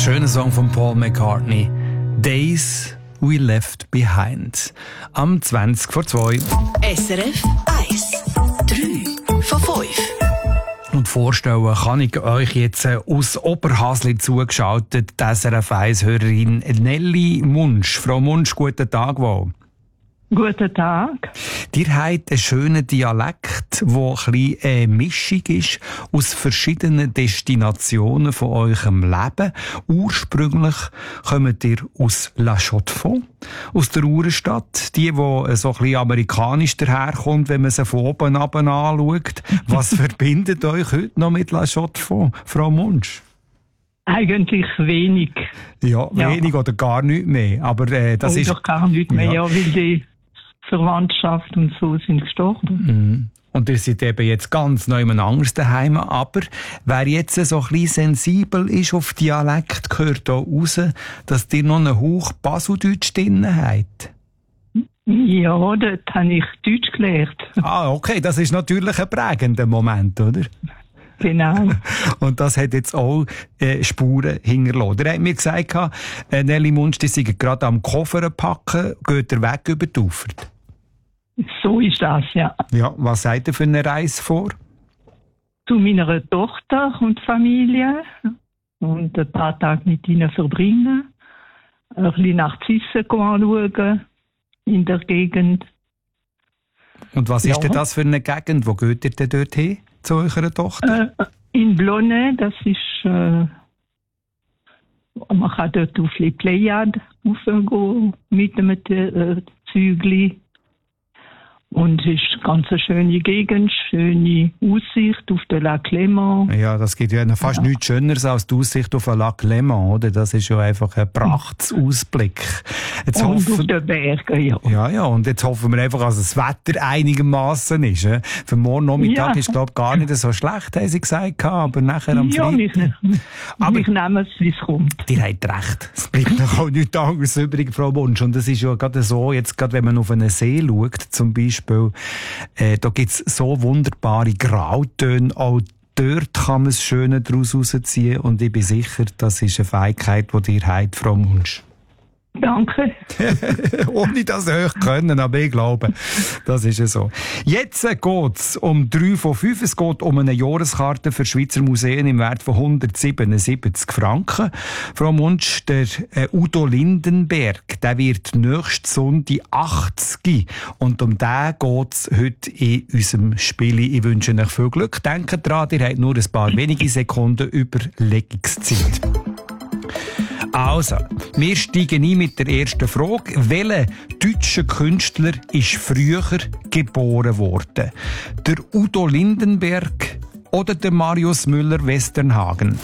Schöner Song von Paul McCartney. Days We Left Behind. Am 20 vor 2. SRF 1. 3 von 5. Und vorstellen kann ich euch jetzt aus Oberhasli zugeschaltet, die SRF 1-Hörerin Nelly Munsch. Frau Munsch, guten Tag wohl. Guten Tag. Ihr habt einen schönen Dialekt, der ein bisschen eine Mischung ist aus verschiedenen Destinationen von eurem Leben. Ursprünglich kommt ihr aus La Chaux-de-Fonds, aus der Uhrenstadt. Die so ein bisschen amerikanisch daherkommt, wenn man sie von oben ab anschaut. Was verbindet euch heute noch mit La Chaux-de-Fonds, Frau Munsch? Eigentlich wenig. Ja, wenig oder gar nichts mehr. Aber das ist doch gar nichts mehr, ja, weil die Verwandtschaft und so sind gestorben. Und ihr seid eben jetzt ganz neu anders daheim. Aber wer jetzt so ein bisschen sensibel ist auf Dialekt, gehört hier raus, dass ihr noch einen Hauch Baseldeutsch drin habt. Ja, dort habe ich Deutsch gelernt. Ah, okay, das ist natürlich ein prägender Moment, oder? Genau. Und das hat jetzt auch Spuren hinterlassen. Er hat mir gesagt, Nelly Munsch, die sind gerade am Koffer packen, geht er weg über die Ufer. So ist das, ja. Ja, was seid ihr für eine Reise vor? Zu meiner Tochter und Familie und ein paar Tage mit ihnen verbringen. Ein bisschen nach Zissen anschauen in der Gegend. Und was ist denn das für eine Gegend? Wo geht ihr denn dort hin zu eurer Tochter? In Blonay, das ist... man kann dort auf die Pleiade raufgehen mit einem Zügli. Und es ist eine ganz schöne Gegend, schöne Aussicht auf den Lac Léman. Ja, das gibt ja fast nichts Schöneres als die Aussicht auf den Lac Léman, oder? Das ist ja einfach ein Prachtsausblick. Und auf den Bergen, ja. Ja, und jetzt hoffen wir einfach, dass das Wetter einigermaßen ist. Für morgen Nachmittag ist, glaube ich, gar nicht so schlecht, haben sie gesagt, aber nachher am Freitag... Aber ich nehme es, wie es kommt. Ihr habt recht. Es bleibt noch auch nichts anderes übrig, Frau Munsch. Und das ist ja gerade so, jetzt gerade wenn man auf einen See schaut, zum Beispiel, da gibt es so wunderbare Grautöne. Auch dort kann man das Schöne daraus herausziehen. Und ich bin sicher, das ist eine Fähigkeit, die ihr habt, Frau Munsch. Danke. Ohne das euch können, aber ich glaube, das ist ja so. Jetzt geht es um 3 von 5. Es geht um eine Jahreskarte für Schweizer Museen im Wert von 177 Franken. Frau Munsch, der Udo Lindenberg, der wird nächsten Sonntag 80. Und um den geht es heute in unserem Spiel. Ich wünsche euch viel Glück. Denkt dran, ihr habt nur ein paar wenige Sekunden Überlegungszeit. Also, wir steigen ein mit der ersten Frage. Welcher deutsche Künstler ist früher geboren worden? Der Udo Lindenberg oder der Marius Müller-Westernhagen?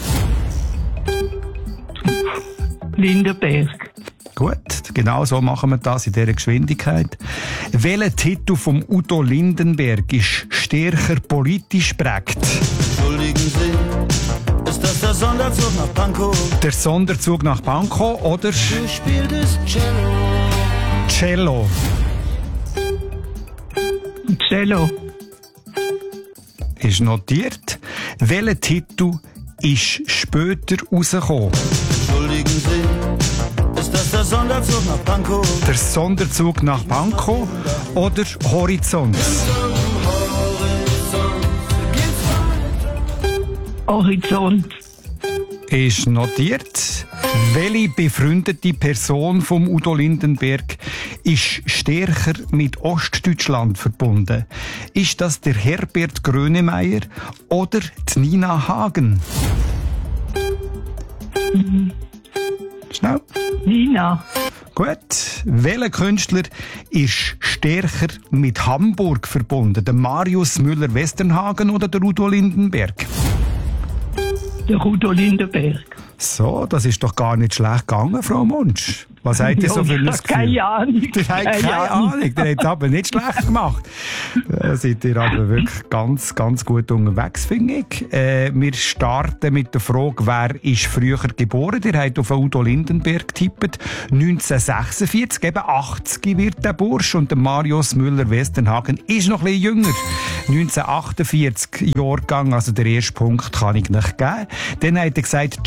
Lindenberg. Gut, genau so machen wir das in dieser Geschwindigkeit. Welcher Titel vom Udo Lindenberg ist stärker politisch prägt? Entschuldigen Sie. Ist das der Sonderzug nach Pankow? Der Sonderzug nach Pankow oder? Du spieltest Cello. Cello. Cello. Ist notiert. Welcher Titel ist später rausgekommen? Entschuldigen Sie. Ist das der Sonderzug nach Pankow? Der Sonderzug nach Pankow oder Horizont? Horizont. Ist notiert. Welche befreundete Person vom Udo Lindenberg ist stärker mit Ostdeutschland verbunden? Ist das der Herbert Grönemeyer oder die Nina Hagen? Schnell. Nina. Gut. Welcher Künstler ist stärker mit Hamburg verbunden? Der Marius Müller-Westernhagen oder der Udo Lindenberg? Der Udo Lindenberg. So, das ist doch gar nicht schlecht gegangen, Frau Munsch. Was habt ihr so für ein Gefühl? Keine Ahnung. Ihr habt keine Ahnung. Ihr habt es aber nicht schlecht gemacht. Da seid ihr aber wirklich ganz, ganz gut unterwegs, finde ich. Wir starten mit der Frage, wer ist früher geboren? Ihr habt auf Udo Lindenberg getippt. 1946, eben 80 wird der Bursch. Und der Marius Müller-Westernhagen ist noch ein bisschen jünger. 1948 Jahrgang, also der erste Punkt kann ich nicht geben. Dann hat er gesagt, Cello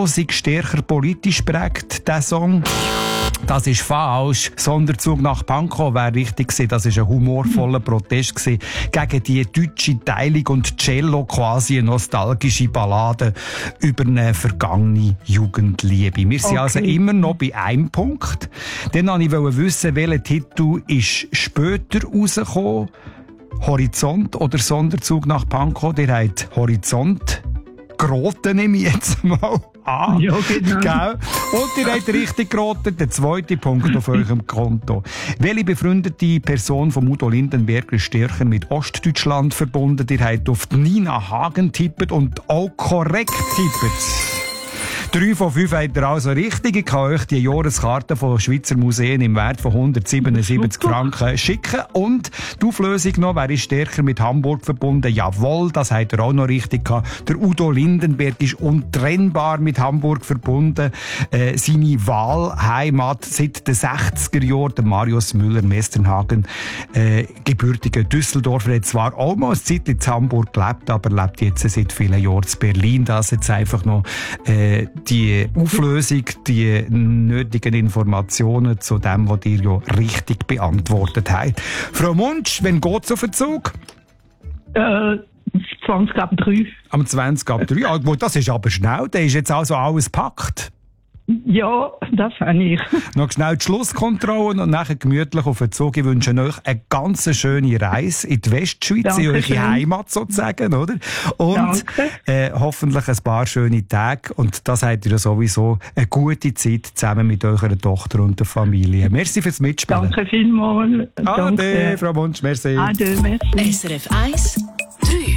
Pankow sei stärker politisch prägt, der Song. Das ist falsch. Sonderzug nach Pankow wäre richtig gewesen. Das war ein humorvoller Protest gewesen gegen die deutsche Teilung und Cello, quasi eine nostalgische Ballade über eine vergangene Jugendliebe. Wir sind also immer noch bei einem Punkt. Dann wollte ich wissen, welcher Titel ist später rausgekommen. Horizont oder Sonderzug nach Pankow? Der hat Horizont geraten, nehme ich jetzt mal an. Ja, genau. Gell? Und ihr habt richtig geraten, der zweite Punkt auf eurem Konto. Welche befreundete Person von Udo Lindenberg ist stärker mit Ostdeutschland verbunden? Ihr habt auf Nina Hagen tippt und auch korrekt tippt. 3 von 5 habt ihr also richtig. Ich kann euch die Jahreskarte von Schweizer Museen im Wert von 177 Franken schicken. Und die Auflösung noch, wer ist stärker mit Hamburg verbunden? Jawohl, das habt ihr auch noch richtig gehabt. Der Udo Lindenberg ist untrennbar mit Hamburg verbunden. Seine Wahlheimat seit den 60er Jahren, der Marius Müller-Mesternhagen, gebürtiger Düsseldorfer, hat zwar auch mal eine Zeit in Hamburg gelebt, aber lebt jetzt seit vielen Jahren in Berlin. Das jetzt einfach noch die Auflösung, die nötigen Informationen zu dem, was ihr ja richtig beantwortet habt. Frau Munsch, wann geht's auf den Zug? 20 ab 3. Am 20 ab 3. Ah, das ist aber schnell. Da ist jetzt also alles gepackt. Ja, das habe ich. Noch schnell die Schlusskontrolle und nachher gemütlich auf den Zug. Ich wünsche euch eine ganz schöne Reise in die Westschweiz, in eure Heimat sozusagen, oder? Und hoffentlich ein paar schöne Tage. Und das habt ihr ja sowieso eine gute Zeit zusammen mit eurer Tochter und der Familie. Merci fürs Mitspielen. Danke vielmals. Ade, Frau Munsch, merci. Ade, merci. SRF 1, 3.